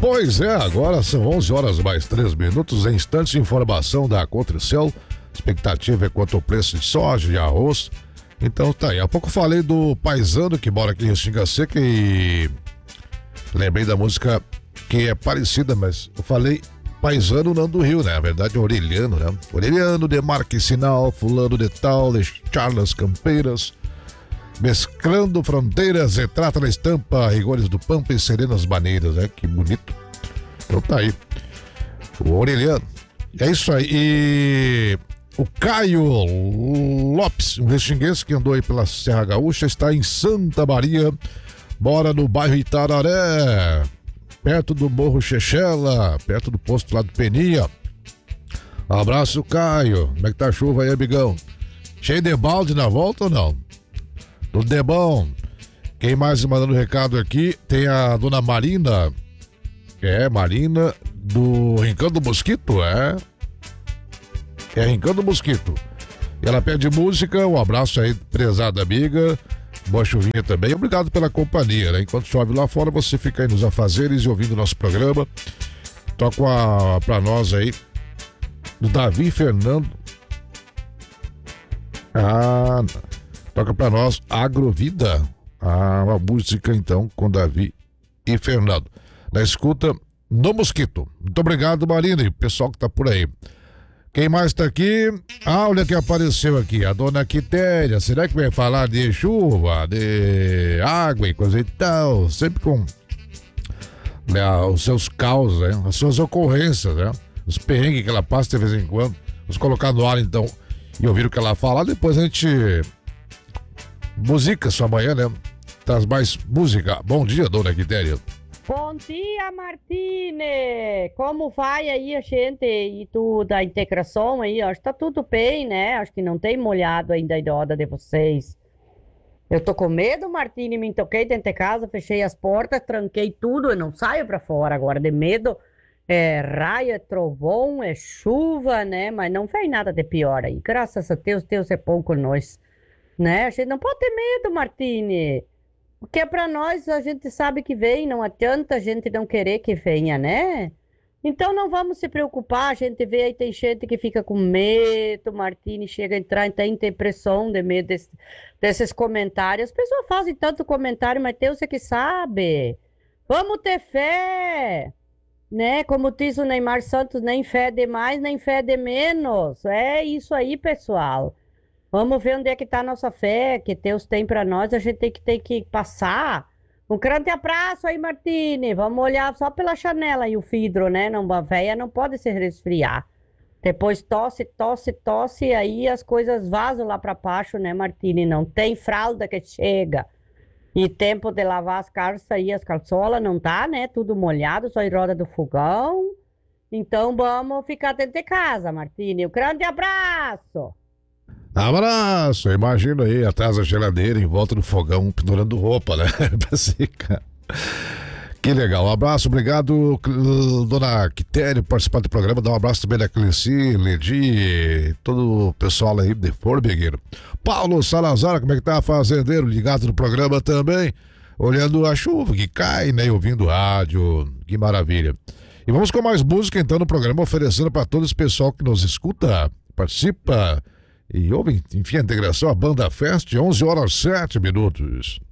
Pois é, agora são 11 horas mais 3 minutos, em instantes de informação da Cotricel. Expectativa é quanto ao preço de soja e arroz. Então tá aí, há pouco falei do paisano que mora aqui em Restinga Seca e lembrei da música que é parecida, mas eu falei paisano não do Rio, né? Na verdade é Orelhano, né? Orelhano de Marque Sinal, fulano de tal, de Charles Campeiras, mesclando fronteiras, retrata na estampa, rigores do Pampa e serenas maneiras, né? Que bonito. Então tá aí, o Orelhano. É isso aí. E o Caio Lopes, um restinguense que andou aí pela Serra Gaúcha, está em Santa Maria, mora no bairro Itararé, perto do Morro Chechela, perto do posto lá do Peninha. Um abraço, Caio. Como é que tá a chuva aí, amigão? Cheio de balde na volta ou não? Tudo é bom. Quem mais mandando recado aqui? Tem a dona Marina. Marina do Rincão do Mosquito, Rincão do Mosquito. E ela pede música, um abraço aí, prezada amiga. Boa chuvinha também. Obrigado pela companhia, né? Enquanto chove lá fora, você fica aí nos afazeres e ouvindo o nosso programa. Toca pra nós aí, do Davi Fernando. Toca pra nós Agrovida. Uma música então com Davi e Fernando. Na escuta no Mosquito. Muito obrigado, Marina, e o pessoal que tá por aí. Quem mais tá aqui? Olha que apareceu aqui, a dona Quitéria. Será que vai falar de chuva, de água e coisa e tal? Sempre com os seus causos, né? As suas ocorrências, né? Os perrengues que ela passa de vez em quando. Vamos colocar no ar então e ouvir o que ela fala. Depois a gente musica sua manhã, né? Traz mais música. Bom dia, dona Quitéria. Bom dia, Martine! Como vai aí a gente e tu da integração aí? Acho que tá tudo bem, né? Acho que não tem molhado ainda a roda de vocês. Eu tô com medo, Martine, me toquei dentro de casa, fechei as portas, tranquei tudo, eu não saio pra fora agora de medo. É raio, é trovão, é chuva, né? Mas não fez nada de pior aí. Graças a Deus, Deus é bom com nós, né? A gente não pode ter medo, Martine. Porque é pra nós, a gente sabe que vem, não adianta a gente não querer que venha, né? Então não vamos se preocupar, a gente vê aí, tem gente que fica com medo, Martine chega a entrar em depressão de medo desses comentários. As pessoas fazem tanto comentário, mas Deus é que sabe. Vamos ter fé, né? Como diz o Neymar Santos, nem fé de mais, nem fé de menos. É isso aí, pessoal. Vamos ver onde é que está a nossa fé, que Deus tem para nós, a gente tem que passar. Um grande abraço aí, Martine. Vamos olhar só pela janela e o vidro, né? A véia não pode se resfriar. Depois tosse, aí as coisas vazam lá para baixo, né, Martine? Não tem fralda que chega. E tempo de lavar as calças aí, as calçolas, não tá, né? Tudo molhado, só em roda do fogão. Então vamos ficar dentro de casa, Martine. Um grande abraço! Abraço, imagina aí, atrás da geladeira, em volta do fogão, pendurando roupa, né? Pra secar. Que legal, um abraço, obrigado, dona Quitério, por participar do programa. Dá um abraço também da Cleci, Ledi, todo o pessoal aí de Formigueiro. Paulo Salazar, como é que tá, fazendeiro, ligado no programa também, olhando a chuva que cai, né? E ouvindo rádio, que maravilha. E vamos com mais música então no programa, oferecendo para todo esse pessoal que nos escuta, participa e ouve, enfim, a integração, a Banda Fest, 11 horas 7 minutos.